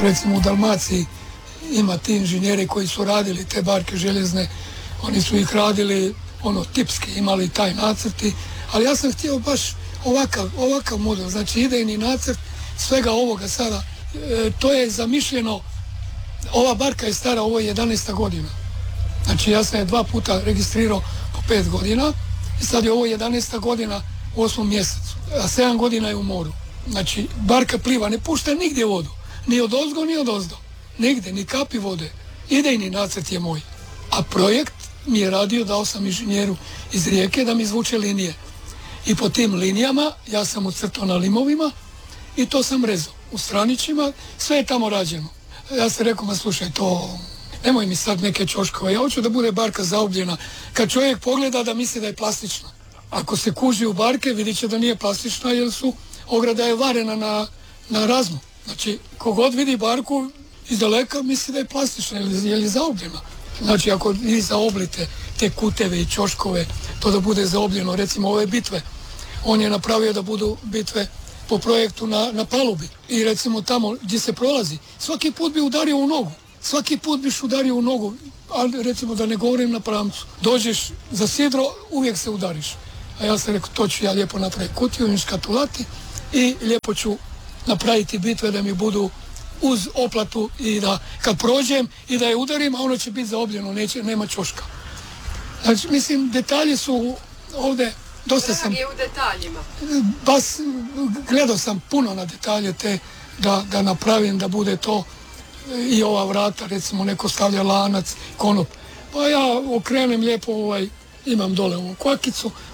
recimo u Dalmaciji ima ti inženjeri koji su radili te barke željezne, oni su ih radili tipski, imali taj nacrti, ali ja sam htio baš ovakav model, znači idejni nacrt svega ovoga sada, to je zamišljeno, ova barka je stara, ovo je 11. godina, znači ja sam je 2 puta registrirao po 5 godina i sad je ovo 11. godina u 8. mjesecu, a 7 godina je u moru, znači barka pliva, ne pušta nigdje vodu, ni od ozgo ni od ozdo, nigdje, ni kapi vode, idejni nacrt je moj, a projekt mi je radio, dao sam inženjeru iz Rijeke da mi izvuče linije. I po tim linijama ja sam ucrtao na limovima i to sam rezao. U stranićima sve je tamo rađeno. Ja sam rekao, ma slušaj, to nemoj mi sad neke ćoškove, ja hoću da bude barka zaobljena. Kad čovjek pogleda da misli da je plastična. Ako se kuži u barke, vidit će da nije plastična jer ograda je varena na razmu. Znači, kogod vidi barku iz daleka misli da je plastična jer je zaobljena. Znači, ako vi zaoblite te kuteve i ćoškove, to da bude zaobljeno, recimo ove bitve, on je napravio da budu bitve po projektu na palubi i recimo tamo gdje se prolazi, svaki put bi udario u nogu, svaki put biš udario u nogu, ali recimo da ne govorim na pramcu, dođeš za sidro, uvijek se udariš. A ja sam rekao, to ću ja lijepo napraviti kutiju, škatulati i lijepo ću napraviti bitve da mi budu uz oplatu i da kad prođem i da je udarim, a ono će biti zaobljeno, nema ćoška. Znači, mislim, detalji su ovdje, dosta sam... je u detaljima. Gledao sam puno na detalje te, da napravim, da bude to i ova vrata, recimo, neko stavlja lanac, konop. Pa ja okrenem lijepo, imam dole ovu kvakicu,